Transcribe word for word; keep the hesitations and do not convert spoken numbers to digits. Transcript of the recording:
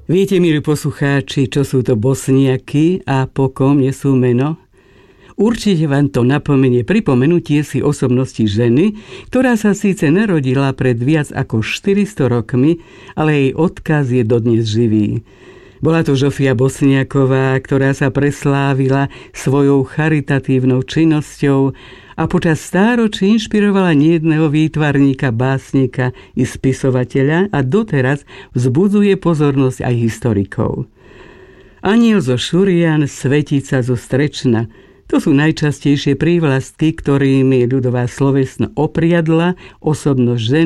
Viete, milí poslucháči, čo sú to bosniaky a po kom nesú meno? Určite vám to napomenie pripomenutie si osobnosti ženy, ktorá sa síce narodila pred viac ako štyristo rokmi, ale jej odkaz je dodnes živý. Bola to Žofia Bosniaková, ktorá sa preslávila svojou charitatívnou činnosťou a počas stáročí inšpirovala nejedného výtvarníka, básnika i spisovateľa a doteraz vzbudzuje pozornosť aj historikov. Aniel zo Šurian, Svetica zo Strečna, to sú najčastejšie prívlastky, ktorými ľudová slovesno opriadla osobnosť ženy